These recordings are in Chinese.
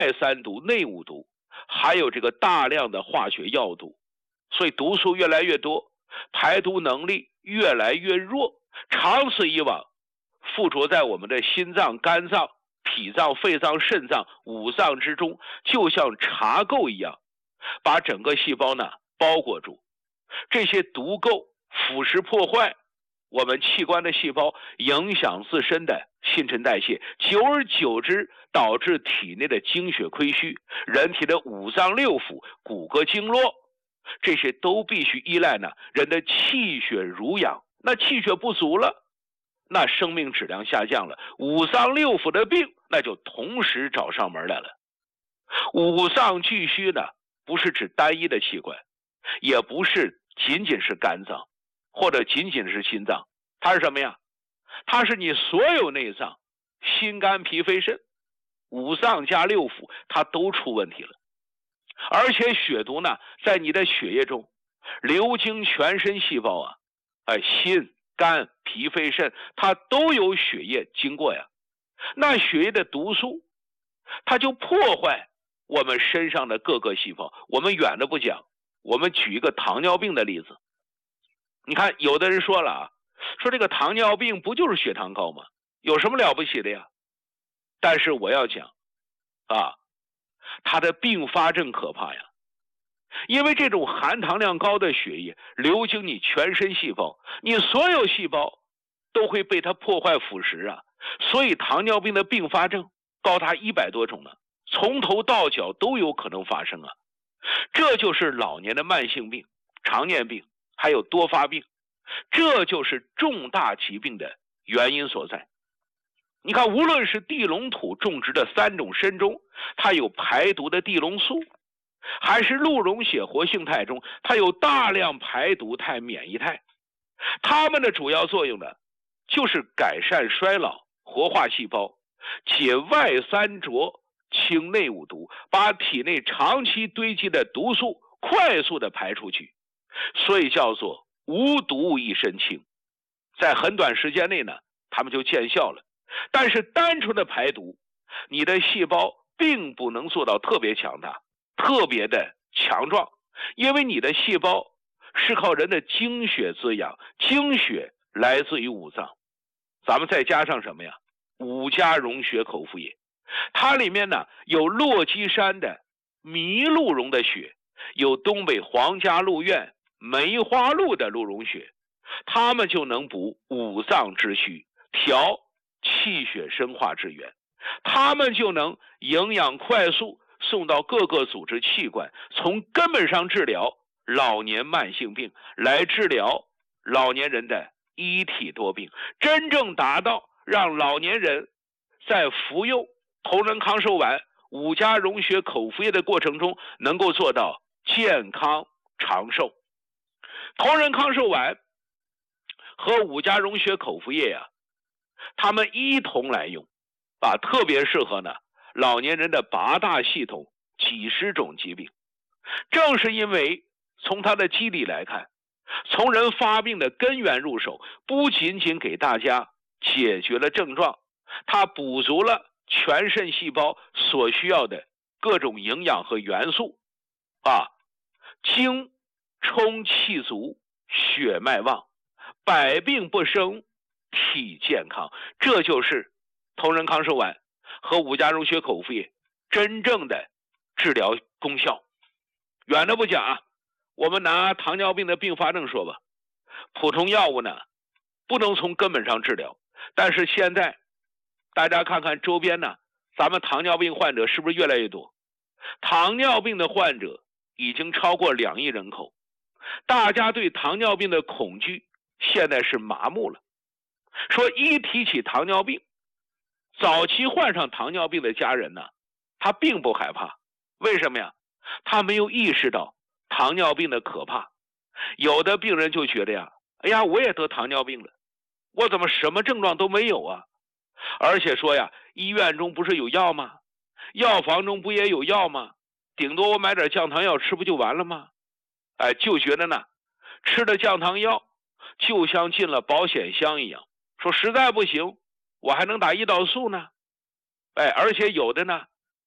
三毒、内五毒，还有这个大量的化学药毒，所以毒素越来越多，排毒能力越来越弱，长此以往，附着在我们的心脏、肝脏、脾脏、肺脏、肾脏、五脏之中，就像茶垢一样，把整个细胞呢包裹住。这些毒垢腐蚀破坏我们器官的细胞，影响自身的新陈代谢，久而久之导致体内的精血亏虚，人体的五脏六腑、骨骼经络，这些都必须依赖呢人的气血濡养。那气血不足了，那生命质量下降了，五脏六腑的病那就同时找上门来了。五脏俱虚呢，不是指单一的器官，也不是仅仅是肝脏或者仅仅是心脏，它是什么呀？它是你所有内脏，心肝脾肺肾，五脏加六腑，它都出问题了。而且血毒呢，在你的血液中流经全身细胞啊，心肝脾肺肾它都有血液经过呀。那血液的毒素，它就破坏我们身上的各个细胞。我们远的不讲，我们举一个糖尿病的例子。你看有的人说了啊，说这个糖尿病不就是血糖高吗？有什么了不起的呀？但是我要讲啊，它的并发症可怕呀。因为这种含糖量高的血液流经你全身细胞，你所有细胞都会被它破坏腐蚀啊。所以糖尿病的并发症高达100多种呢，从头到脚都有可能发生啊。这就是老年的慢性病、常见病，还有多发病，这就是重大疾病的原因所在。你看，无论是地龙土种植的3种参中，它有排毒的地龙素，还是鹿茸血活性肽中，它有大量排毒肽、免疫肽，它们的主要作用呢，就是改善衰老、活化细胞，解外三浊、清内五毒，把体内长期堆积的毒素快速的排出去，所以叫做无毒一身轻。在很短时间内呢，它们就见效了。但是单纯的排毒，你的细胞并不能做到特别强大、特别的强壮，因为你的细胞是靠人的精血滋养，精血来自于五脏。咱们再加上什么呀？五加溶血口服液，它里面呢有洛基山的麋鹿茸的血，有东北皇家鹿苑梅花鹿的鹿茸血，它们就能补五脏之虚，调气血生化之源，它们就能营养快速送到各个组织器官，从根本上治疗老年慢性病，来治疗老年人的一体多病，真正达到让老年人在服用同仁康寿丸、五加溶血口服液的过程中，能够做到健康长寿。同仁康寿丸和五加溶血口服液呀，他们一同来用啊，特别适合呢老年人的8大系统几十种疾病。正是因为从它的机理来看，从人发病的根源入手，不仅仅给大家解决了症状，它补足了全肾细胞所需要的各种营养和元素啊，精充气足，血脉旺，百病不生，体健康。这就是同仁康寿丸和五加溶血口服液真正的治疗功效。远的不讲啊，我们拿糖尿病的并发症说吧，普通药物呢不能从根本上治疗，但是现在大家看看周边呢，咱们糖尿病患者是不是越来越多？糖尿病的患者已经超过2亿人口，大家对糖尿病的恐惧现在是麻木了。说一提起糖尿病，早期患上糖尿病的家人呢，他并不害怕。为什么呀？他没有意识到糖尿病的可怕。有的病人就觉得呀，哎呀，我也得糖尿病了，我怎么什么症状都没有啊？而且说呀，医院中不是有药吗？药房中不也有药吗？顶多我买点降糖药吃不就完了吗？就觉得呢，吃的降糖药就像进了保险箱一样，说实在不行，我还能打胰岛素呢。而且有的呢，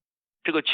这个